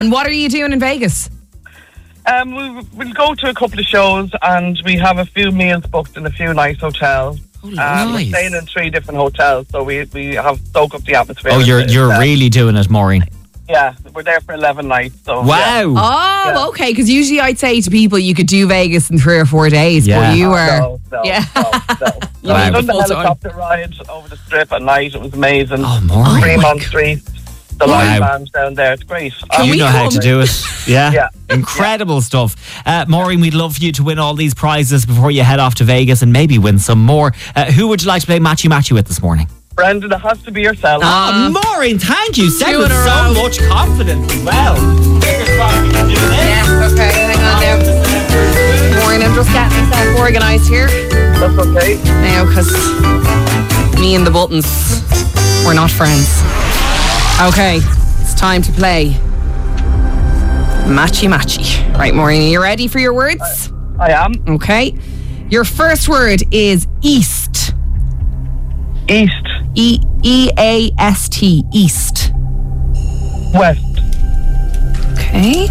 And what are you doing in Vegas? We'll go to a couple of shows and we have a few meals booked in a few nice hotels. Nice. We're staying in 3 different hotels, so we have soak up the atmosphere. Oh, you're really doing it, Maureen. Yeah, we're there for 11 nights. So, Wow. Oh, Yeah. okay. Because usually I'd say to people you could do Vegas in 3 or 4 days, Yeah. but you were. No. Yeah. No, Wow. we done the Full time. helicopter ride over the strip at night. It was amazing. Oh, Maureen. Fremont Street, the live Wow. bands down there. It's great. You we know how come? to do it. Yeah. Yeah. Incredible stuff. Maureen, we'd love for you to win all these prizes before you head off to Vegas and maybe win some more. Who would you like to play Matchy Matchy with this morning? Brendan, it has to be yourself. Maureen, thank you. Said 2 with in a so row. much confidence as well. Fingers crossed we can do this. Yes, okay. Hang on now. Maureen, I'm just getting myself organised here. That's okay. Now, because me and the buttons, we're not friends. Okay, it's time to play Matchy Matchy. Right, Maureen, are you ready for your words? I am. Okay. Your first word is east. East, E-A-S-T, east. west, Okay.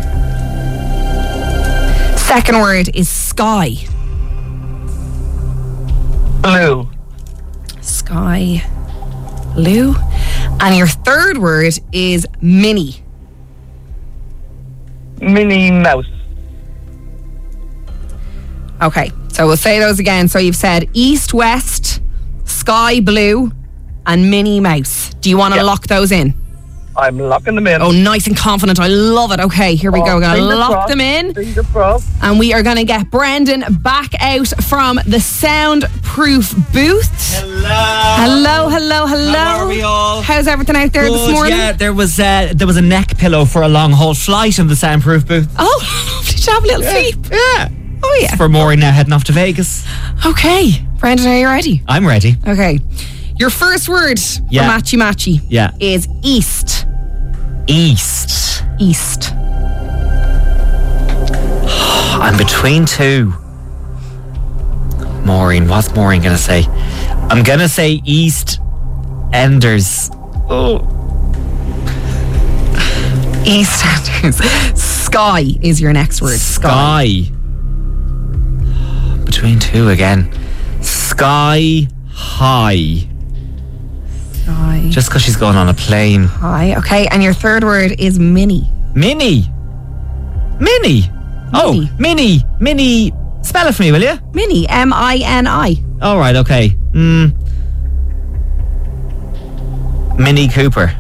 Second word is sky. blue, Sky, blue. And your third word is mini. Minnie Mouse, Okay, so we'll say those again. So you've said east, west, sky blue, and Minnie Mouse. Do you want to lock those in? I'm locking them in. Oh, nice and confident. I love it. Okay, here we go. We're going to Fingers lock crossed, them in. Fingers crossed. And we are going to get Brendan back out from the soundproof booth. Hello, hello, hello. How are we all? How's everything out there this morning? Yeah, there was a neck pillow for a long haul flight in the soundproof booth. Oh, lovely to have a little sleep. Yeah. Oh, yeah. For Maureen now heading off to Vegas. Okay, Brendan, are you ready? I'm ready. Okay. Your first word for Yeah. Matchy Matchy Yeah. is east. East. East. I'm between 2. Maureen, what's Maureen going to say? I'm going to say East Enders. Oh. EastEnders. Sky is your next word. Sky. Between 2 again. Sky high. Sky. Just because she's going on a plane. High. Okay, and your third word is mini. Mini. Mini. Oh, Mini. Mini. Spell it for me, will you? Mini. M-I-N-I. All right, okay. Mini Cooper.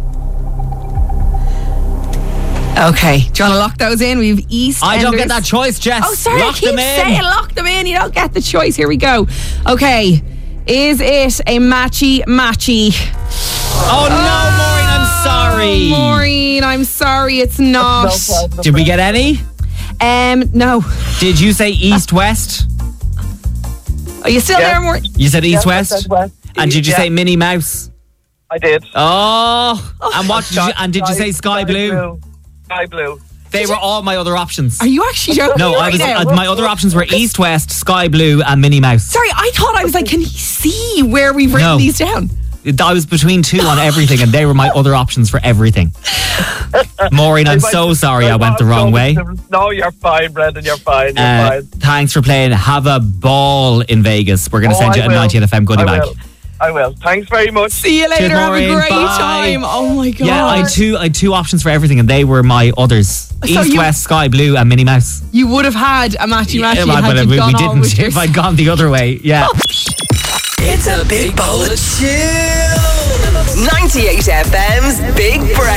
Okay. Do you want to lock those in? We've EastEnders. I don't get that choice, Jess. Oh, sorry. Lock I keep them in. saying lock them in. You don't get the choice. Here we go. Okay. Is it a matchy matchy? Oh, no, Maureen, I'm sorry. Maureen, I'm sorry. It's not. No problem. Did we get any? No. Did you say east-west? Are you still Yeah. there, Maureen? You said Yes, I east-west? said west. And did you Yeah, say Minnie Mouse? I did. Oh. And what did you, and did you say sky blue? Sky blue. They were all my other options. Are you actually joking? No, I right was. now? My other options were east, west, sky blue, and Minnie Mouse. Sorry, I thought I was like, can he see where we've written No. these down? I was between 2 on everything, and they were my other options for everything. Maureen, I'm so sorry I went the wrong way. No, you're fine, Brendan. You're fine. You're fine. Thanks for playing. Have a ball in Vegas. We're going to Oh, send you I a will. 90 FM goodie I bag. will. I will. Thanks very much. See you later. Cheers, Have a Maureen. great Bye. time. Oh my god. Yeah, I had two options for everything, and they were my others: east, you- west, sky blue, and Minnie Mouse. You would have had a matchy matchy Yeah, had but you we gone all with didn't. your If I'd gone the other way, yeah. It's a big bowl of chill. 98 FM's Big Breakfast.